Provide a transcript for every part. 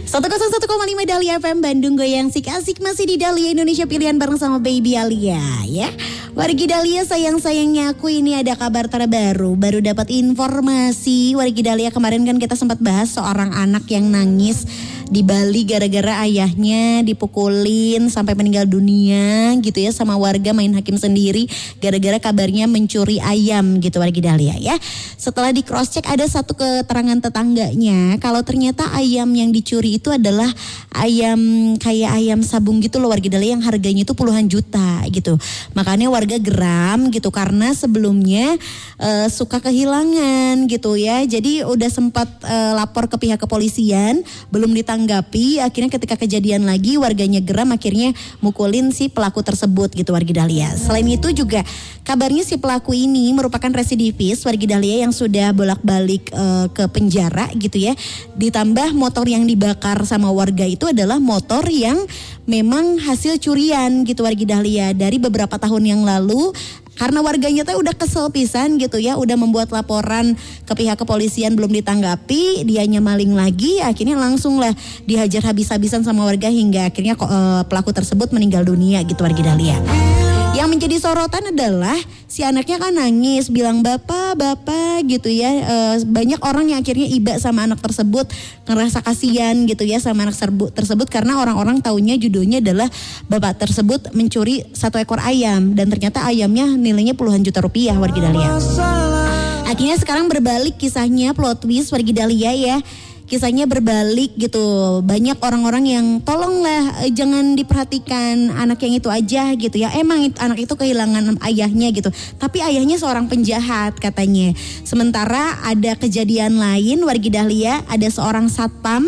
101,5 Dahlia FM Bandung goyang asik masih di Dahlia Indonesia pilihan bareng sama Baby Alia ya. Wargi Dahlia sayang-sayangnya aku ini ada kabar terbaru. Baru dapat informasi Wargi Dahlia, kemarin kan kita sempat bahas seorang anak yang nangis di Bali gara-gara ayahnya dipukulin sampai meninggal dunia gitu ya, sama warga main hakim sendiri gara-gara kabarnya mencuri ayam gitu Wargi Dahlia ya. Setelah di cross check ada satu keterangan tetangganya kalau ternyata ayam yang dicuri itu adalah ayam kayak ayam sabung gitu loh Wargi Dahlia, yang harganya itu puluhan juta gitu. Makanya warga geram gitu karena sebelumnya suka kehilangan gitu ya. Jadi udah sempat lapor ke pihak kepolisian, belum ditanggapi. Akhirnya ketika kejadian lagi warganya geram, akhirnya mukulin si pelaku tersebut gitu Wargi Dahlia. Selain itu juga kabarnya si pelaku ini merupakan residivis Wargi Dahlia yang sudah bolak-balik ke penjara gitu ya. Ditambah motor yang dibakar sama warga itu adalah motor yang memang hasil curian gitu Wargi Dahlia dari beberapa tahun yang lalu. Karena warganya tuh udah kesel pisan gitu ya, udah membuat laporan ke pihak kepolisian belum ditanggapi, dianya maling lagi, akhirnya langsung lah dihajar habis-habisan sama warga hingga akhirnya pelaku tersebut meninggal dunia gitu Wargi Dahlia. Yang menjadi sorotan adalah si anaknya kan nangis bilang bapak gitu ya. Banyak orang yang akhirnya iba sama anak tersebut, ngerasa kasihan gitu ya sama anak tersebut karena orang-orang taunya judulnya adalah bapak tersebut mencuri 1 ekor ayam dan ternyata ayamnya nilainya puluhan juta rupiah Wargi Dahlia. Akhirnya sekarang berbalik kisahnya, plot twist Wargi Dahlia ya. Kisahnya berbalik gitu. Banyak orang-orang yang tolonglah jangan diperhatikan anak yang itu aja gitu ya. Emang anak itu kehilangan ayahnya gitu. Tapi ayahnya seorang penjahat katanya. Sementara ada kejadian lain Wargi Dahlia, ada seorang satpam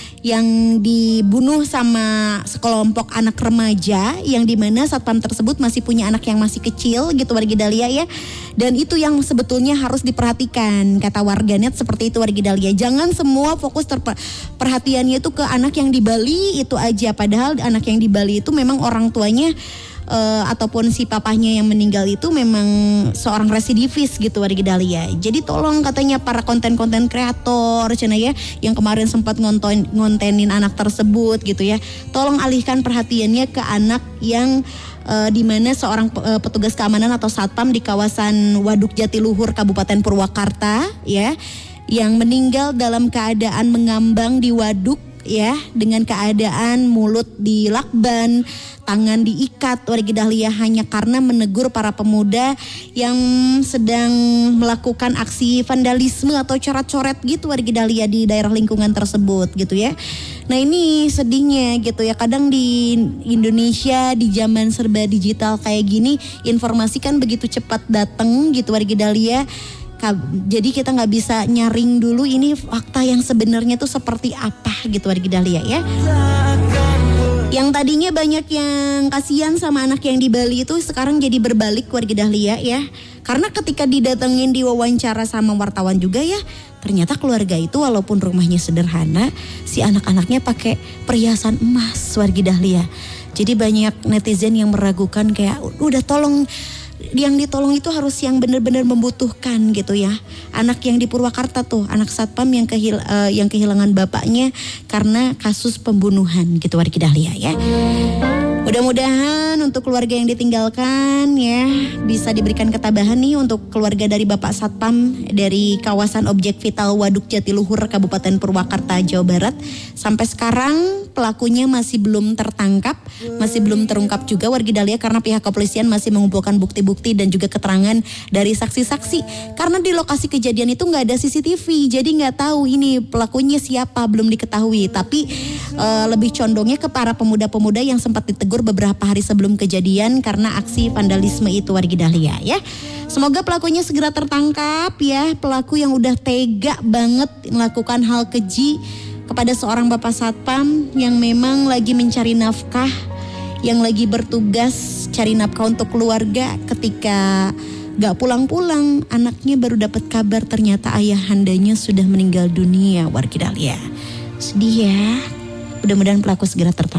yang dibunuh sama sekelompok anak remaja, yang dimana satpam tersebut masih punya anak yang masih kecil gitu Wargi Dahlia ya. Dan itu yang sebetulnya harus diperhatikan, kata warganet seperti itu Wargi Dahlia. Jangan semua fokus perhatiannya itu ke anak yang di Bali itu aja, padahal anak yang di Bali itu memang orang tuanya ataupun si papahnya yang meninggal itu memang seorang residivis gitu Wargi Dahlia. Jadi tolong katanya para konten-konten kreator cina ya yang kemarin sempat ngontenin anak tersebut gitu ya, tolong alihkan perhatiannya ke anak yang di mana seorang petugas keamanan atau satpam di kawasan Waduk Jatiluhur Kabupaten Purwakarta ya, yang meninggal dalam keadaan mengambang di waduk ya, dengan keadaan mulut dilakban, tangan diikat Wargi Dahlia hanya karena menegur para pemuda yang sedang melakukan aksi vandalisme atau coret-coret gitu Wargi Dahlia di daerah lingkungan tersebut gitu ya. Nah ini sedihnya gitu ya, kadang di Indonesia di zaman serba digital kayak gini informasi kan begitu cepat datang gitu Wargi Dahlia. Jadi kita nggak bisa nyaring dulu ini fakta yang sebenarnya tuh seperti apa gitu Wargi Dahlia ya. Yang tadinya banyak yang kasihan sama anak yang di Bali itu sekarang jadi berbalik Wargi Dahlia ya. Karena ketika didatengin diwawancara sama wartawan juga ya, ternyata keluarga itu walaupun rumahnya sederhana, si anak-anaknya pakai perhiasan emas Wargi Dahlia. Jadi banyak netizen yang meragukan kayak udah tolong, yang ditolong itu harus yang benar-benar membutuhkan gitu ya. Anak yang di Purwakarta tuh, anak satpam yang kehilangan bapaknya karena kasus pembunuhan gitu Wargi Dahlia ya. Mudah-mudahan untuk keluarga yang ditinggalkan ya bisa diberikan ketabahan nih untuk keluarga dari Bapak Satpam dari kawasan objek vital Waduk Jatiluhur Kabupaten Purwakarta Jawa Barat. Sampai sekarang pelakunya masih belum tertangkap, masih belum terungkap juga Wargi Dahlia karena pihak kepolisian masih mengumpulkan bukti-bukti dan juga keterangan dari saksi-saksi. Karena di lokasi kejadian itu nggak ada CCTV, jadi nggak tahu ini pelakunya siapa, belum diketahui. Tapi lebih condongnya ke para pemuda-pemuda yang sempat ditegur beberapa hari sebelum kejadian karena aksi vandalisme itu Wargi Dahlia ya. Semoga pelakunya segera tertangkap ya, pelaku yang udah tega banget melakukan hal keji kepada seorang bapak satpam yang memang lagi mencari nafkah, yang lagi bertugas cari nafkah untuk keluarga. Ketika gak pulang-pulang, anaknya baru dapat kabar ternyata ayahandanya sudah meninggal dunia Wargi Dahlia. Sedih ya. Mudah-mudahan pelaku segera tertangkap.